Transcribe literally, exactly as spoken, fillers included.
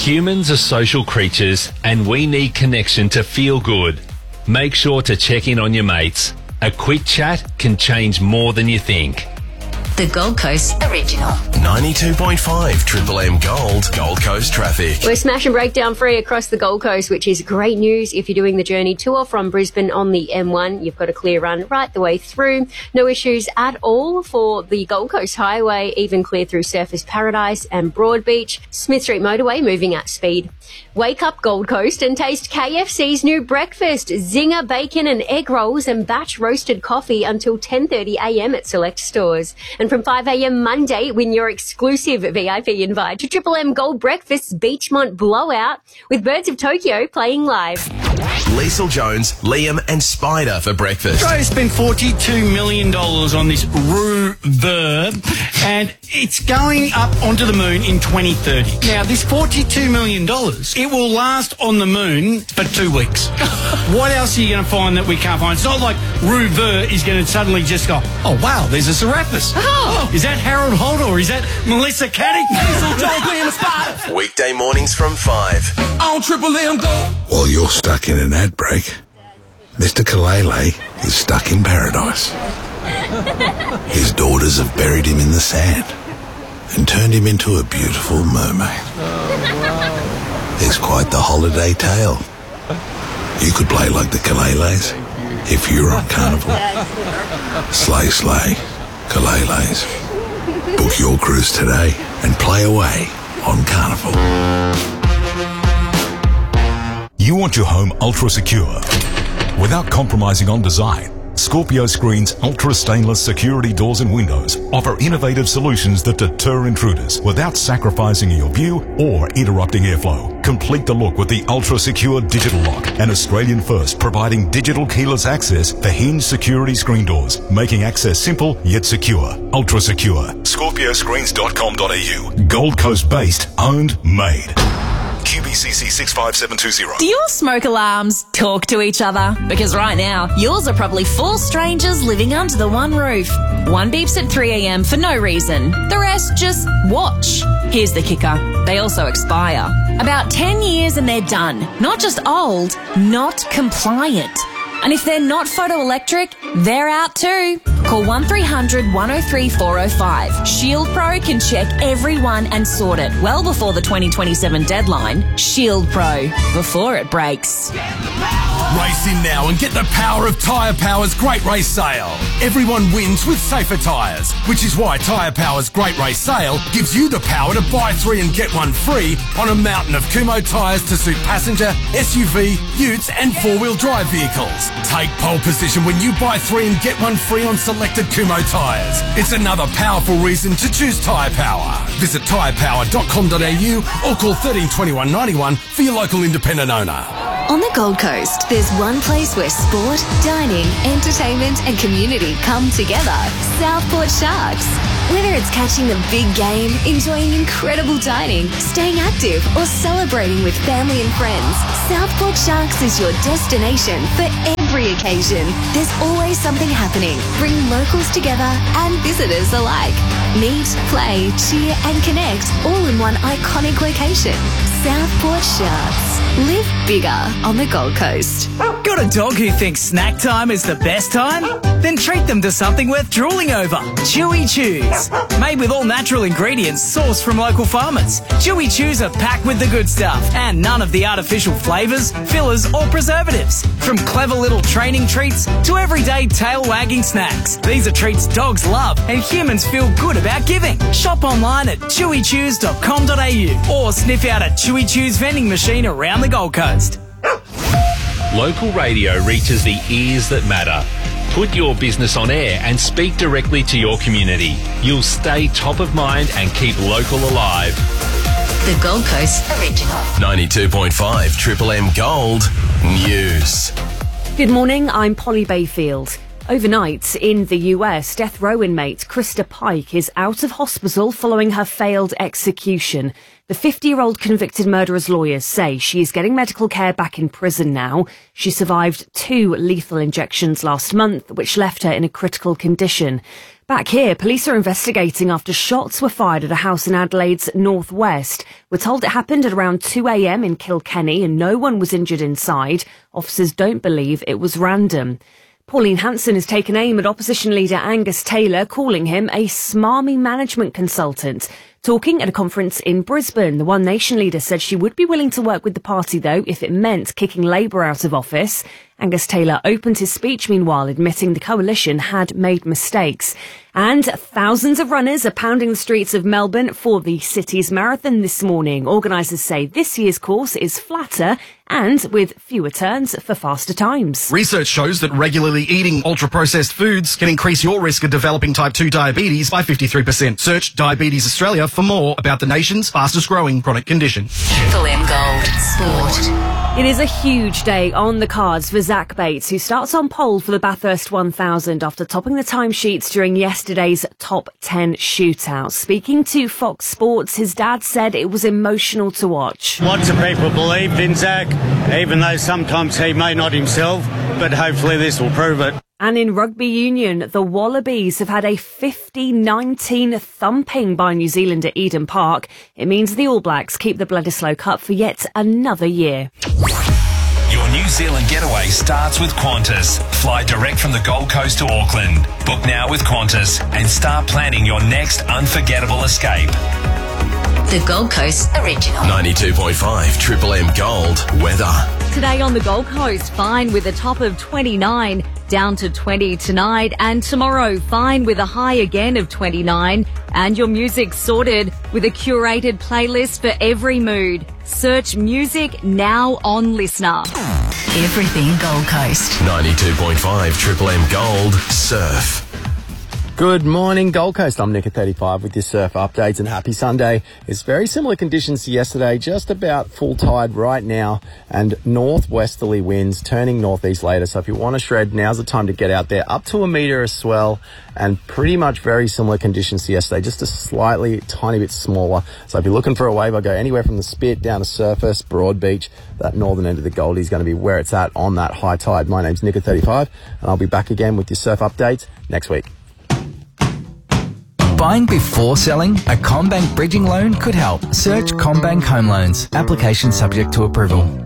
Humans are social creatures and we need connection to feel good. Make sure to check in on your mates. A quick chat can change more than you think. The Gold Coast Original. ninety-two point five Triple M Gold, Gold Coast traffic. We're smash and breakdown free across the Gold Coast, which is great news if you're doing the journey to or from Brisbane on the M one. You've got a clear run right the way through. No issues at all for the Gold Coast Highway, even clear through Surfers Paradise and Broadbeach. Smith Street Motorway moving at speed. Wake up Gold Coast and taste K F C's new breakfast. Zinger bacon and egg rolls and batch roasted coffee until ten thirty a m at select stores. And from five a m Monday, win your exclusive V I P invite to Triple M Gold Breakfast's Beachmont Blowout with Birds of Tokyo playing live. Liesl Jones, Liam and Spider for breakfast. Australia spent forty-two million dollars on this rover, and it's going up onto the moon in twenty thirty. Now, this forty-two million dollars, it will last on the moon for two weeks. What else are you going to find that we can't find? It's not like rover is going to suddenly just go, oh, wow, there's a Serapis. Oh, is that Harold Holt or is that Melissa Caddick? Liesl Jones, Liam and Spider. Weekday mornings from five. On Triple M Gold. While you're stuck in an ad break, Mister Kalele is stuck in paradise. His daughters have buried him in the sand and turned him into a beautiful mermaid. It's quite the holiday tale. You could play like the Kaleles if you're on Carnival. Slay, slay, Kaleles. Book your cruise today and play away on Carnival. You want your home ultra secure without compromising on design. Scorpio Screen's ultra stainless security doors and windows offer innovative solutions that deter intruders without sacrificing your view or interrupting airflow. Complete the look with the ultra secure digital lock, an Australian first providing digital keyless access for hinge security screen doors, making access simple yet secure. Ultra secure. Scorpio Screens dot com dot a u. Gold Coast based, owned, made. Q B C C six five seven two zero. Do your smoke alarms talk to each other? Because right now, yours are probably four strangers living under the one roof. One beeps at three a m for no reason. The rest just watch. Here's the kicker. They also expire. About ten years and they're done. Not just old, not compliant. And if they're not photoelectric, they're out too. Call one three hundred one oh three four oh five. Shield Pro can check every one and sort it well before the twenty twenty-seven deadline. Shield Pro, before it breaks. Race in now and get the power of Tyre Power's Great Race Sale. Everyone wins with safer tyres, which is why Tyre Power's Great Race Sale gives you the power to buy three and get one free on a mountain of Kumho tyres to suit passenger, S U V, utes and four-wheel drive vehicles. Take pole position when you buy three and get one free on selected Kumho tyres. It's another powerful reason to choose Tyre Power. Visit tyre power dot com dot a u or call thirteen twenty-one ninety-one for your local independent owner. On the Gold Coast, there's one place where sport, dining, entertainment and community come together. Southport Sharks. Whether it's catching the big game, enjoying incredible dining, staying active or celebrating with family and friends, Southport Sharks is your destination for every occasion. There's always something happening. Bring locals together and visitors alike. Meet, play, cheer and connect all in one iconic location. Southport Sharks. Live bigger on the Gold Coast. Got a dog who thinks snack time is the best time? Then treat them to something worth drooling over. Chewy Chews. Made with all natural ingredients sourced from local farmers. Chewy Chews are packed with the good stuff and none of the artificial flavours, fillers or preservatives. From clever little training treats to everyday tail-wagging snacks. These are treats dogs love and humans feel good about giving. Shop online at chewy chews dot com dot a u or sniff out a Chewy Chews vending machine around the Gold Coast. Local radio reaches the ears that matter. Put your business on air and speak directly to your community. You'll stay top of mind and keep local alive. The Gold Coast Original. ninety-two point five Triple M Gold News. Good morning, I'm Polly Bayfield. Overnight in the U S, death row inmate Krista Pike is out of hospital following her failed execution. The fifty-year-old convicted murderer's lawyers say she is getting medical care back in prison now. She survived two lethal injections last month, which left her in a critical condition. Back here, police are investigating after shots were fired at a house in Adelaide's northwest. We're told it happened at around two a.m. in Kilkenny and no one was injured inside. Officers don't believe it was random. Pauline Hanson has taken aim at opposition leader Angus Taylor, calling him a smarmy management consultant. Talking at a conference in Brisbane, the One Nation leader said she would be willing to work with the party, though, if it meant kicking Labour out of office. Angus Taylor opened his speech, meanwhile, admitting the coalition had made mistakes. And thousands of runners are pounding the streets of Melbourne for the city's marathon this morning. Organisers say this year's course is flatter and with fewer turns for faster times. Research shows that regularly eating ultra-processed foods can increase your risk of developing type two diabetes by fifty-three percent. Search Diabetes Australia for more about the nation's fastest-growing chronic condition. Triple M Gold Sport. It is a huge day on the cards for Zach Bates, who starts on pole for the Bathurst one thousand after topping the timesheets during yesterday's top ten shootout. Speaking to Fox Sports, his dad said it was emotional to watch. Lots of people believed in Zach, even though sometimes he may not himself, but hopefully this will prove it. And in rugby union, the Wallabies have had a fifty nineteen thumping by New Zealand at Eden Park. It means the All Blacks keep the Bledisloe Cup for yet another year. Your New Zealand getaway starts with Qantas. Fly direct from the Gold Coast to Auckland. Book now with Qantas and start planning your next unforgettable escape. The Gold Coast Original. ninety-two point five Triple M Gold weather. Today on the Gold Coast, fine with a top of twenty-nine, down to twenty tonight, and tomorrow fine with a high again of twenty-nine, and your music sorted with a curated playlist for every mood. Search music now on Listener. Everything Gold Coast. ninety-two point five Triple M Gold surf. Good morning, Gold Coast. I'm Nick at thirty-five with your surf updates and happy Sunday. It's very similar conditions to yesterday, just about full tide right now and northwesterly winds turning northeast later. So if you want to shred, now's the time to get out there. Up to a metre of swell and pretty much very similar conditions to yesterday, just a slightly tiny bit smaller. So if you're looking for a wave, I'll go anywhere from the Spit down to Surface, Broad Beach. That northern end of the Goldie is going to be where it's at on that high tide. My name's Nick at thirty-five and I'll be back again with your surf updates next week. Buying before selling? A CommBank bridging loan could help. Search CommBank Home Loans. Application subject to approval.